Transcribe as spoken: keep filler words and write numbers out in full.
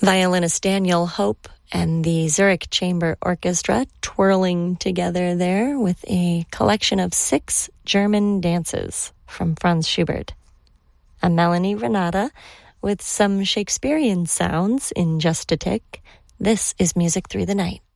violinist Daniel Hope and the Zurich Chamber Orchestra twirling together there with a collection of six German dances from Franz Schubert. I'm Melanie Renata with some Shakespearean sounds in just a tick. This is Music Through the Night.